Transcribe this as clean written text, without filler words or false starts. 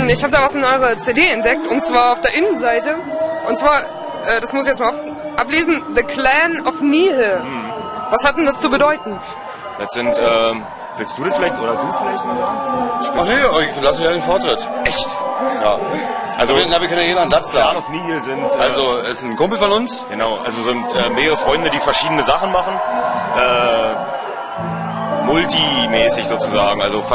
Ich habe da was in eurer CD entdeckt, und zwar auf der Innenseite. Und zwar, das muss ich jetzt mal ablesen, The Clan of Nihil. Was hat denn das zu bedeuten? Das sind, willst du das vielleicht, oder du vielleicht mal sagen? Ach nee, ich lasse ja den Vortritt. Echt? Ja. Also, wir können ja jeder einen Satz Clan sagen. of Nihil sind, Also, ist ein Kumpel von uns. genau, also sind mehrere Freunde, die verschiedene Sachen machen. Multimäßig sozusagen, also